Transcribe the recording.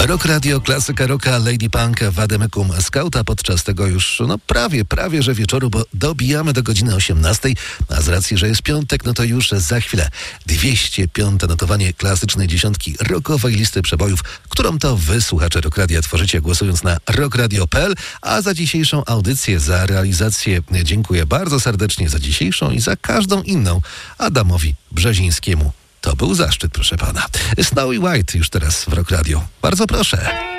Rock Radio, klasyka rocka, Lady Punk, Vademecum Skauta podczas tego już prawie, że wieczoru, bo dobijamy do godziny 18, a z racji, że jest piątek, no to już za chwilę 205. notowanie klasycznej dziesiątki rockowej listy przebojów, którą to wy, słuchacze Rock Radia, tworzycie głosując na rockradio.pl, a za dzisiejszą audycję, za realizację dziękuję bardzo serdecznie, za dzisiejszą i za każdą inną Adamowi Brzezińskiemu. To był zaszczyt, proszę pana. Snowy White już teraz w Rock Radio. Bardzo proszę.